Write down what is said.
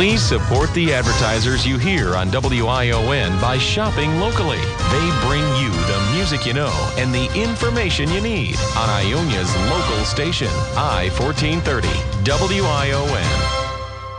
Please support the advertisers you hear on WION by shopping locally. They bring you the music you know and the information you need on Ionia's local station, I-1430, WION.